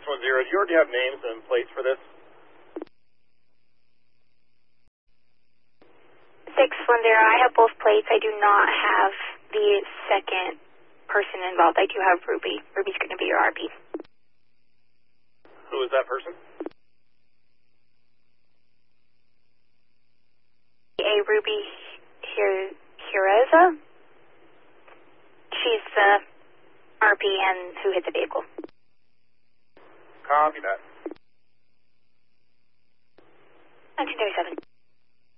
610, do you already have names and plates for this? 610, I have both plates. I do not have the second person involved. I do have Ruby. Ruby's going to be your RP. Who is that person? A Ruby Hireza. She's the RP and who hit the vehicle. Copy that. 1937.